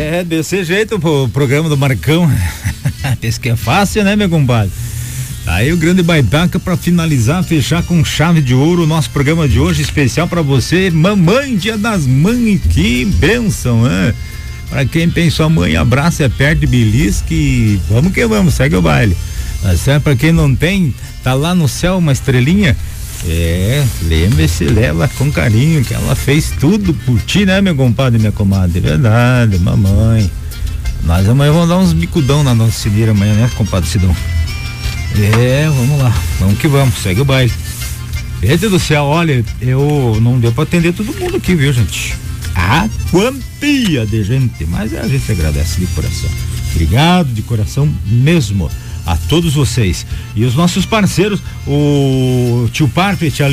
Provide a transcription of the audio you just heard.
É, desse jeito o programa do Marcão. Esse que é fácil, né, meu compadre? Aí o grande Baitaca para finalizar, fechar com chave de ouro o nosso programa de hoje, especial para você, mamãe, Dia das Mães, que bênção, né? Para quem tem sua mãe, abraça, aperta e belisque, vamos que vamos, segue o baile. Tá certo? Para quem não tem, tá lá no céu uma estrelinha, lembre-se dela com carinho, que ela fez tudo por ti, né, meu compadre e minha comadre? Verdade, mamãe. Nós amanhã vamos dar uns bicudão na nossa cineira amanhã, né, compadre Sidão? Vamos lá, vamos que vamos, segue o baile. Gente do céu, olha, eu não deu pra atender todo mundo aqui, viu, gente? A quantia de gente, mas a gente agradece de coração. Obrigado de coração mesmo a todos vocês. E os nossos parceiros, o tio Parpet ali